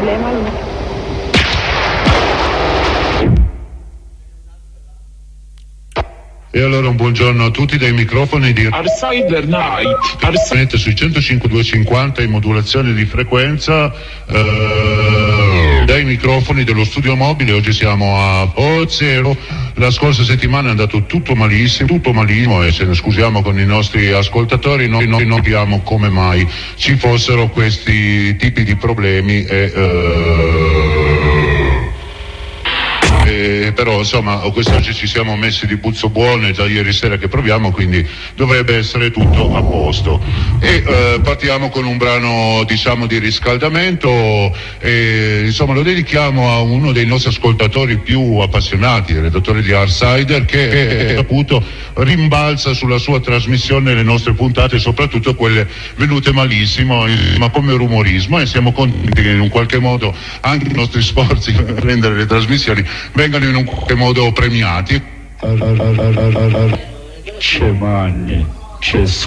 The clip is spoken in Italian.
problema lui. E allora un buongiorno a tutti dai microfoni di Arsider Night sui 105.250 in modulazione di frequenza, dai microfoni dello studio mobile. Oggi siamo a Pozzero. La scorsa settimana è andato tutto malissimo e se ne scusiamo con i nostri ascoltatori. Noi non capiamo come mai ci fossero questi tipi di problemi però insomma quest'oggi ci siamo messi di puzzo buono, è già ieri sera che proviamo, quindi dovrebbe essere tutto a posto. E partiamo con un brano diciamo di riscaldamento, insomma lo dedichiamo a uno dei nostri ascoltatori più appassionati, il redattore di Arsider, che appunto rimbalza sulla sua trasmissione le nostre puntate, soprattutto quelle venute malissimo, ma come rumorismo, e siamo contenti che in un qualche modo anche i nostri sforzi per rendere le trasmissioni vengano in un qualche modo premiati. C'è manni, c'è